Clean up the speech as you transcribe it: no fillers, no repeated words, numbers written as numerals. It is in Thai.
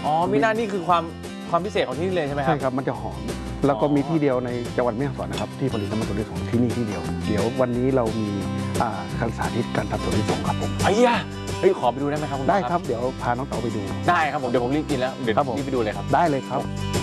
อ๋อมิน่านี่คือความพิเศษของที่นี่เลยใช่ไหมครับใช่ครับมันจะหอมแล้วก็มีที่เดียวในจังหวัดแม่ฮ่องสอนนะครับที่ผลิตน้ำมันถั่วลิสงที่นี่ที่เดียวเดี๋ยววันนี้เรามีการสาธิตการทำถั่วลิสงครับผมไอ้ยะเฮ้ยขอไปดูได้ไหมครับคุณหมอได้ครับเดี๋ยวพาน้องเต๋าไปดูได้ครับผมเดี๋ยวผมรีบกินแล้วเดี๋ยวรีบไปดูเลยครับได้เลยครับ